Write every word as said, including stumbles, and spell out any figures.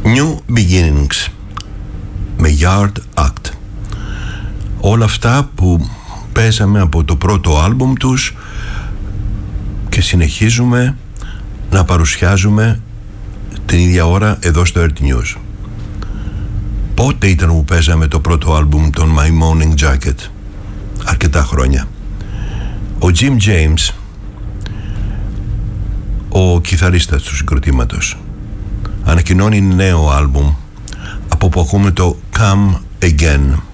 New Beginnings με Yard Act. Όλα αυτά που παίζαμε από το πρώτο άλμπουμ τους και συνεχίζουμε να παρουσιάζουμε την ίδια ώρα εδώ στο Earth News. Πότε ήταν που παίζαμε το πρώτο άλμπουμ των My Morning Jacket? Αρκετά χρόνια. Ο Jim James, ο κιθαρίστας του συγκροτήματος, ανακοινώνει νέο άλμπουμ από που ακούμε το Come Again.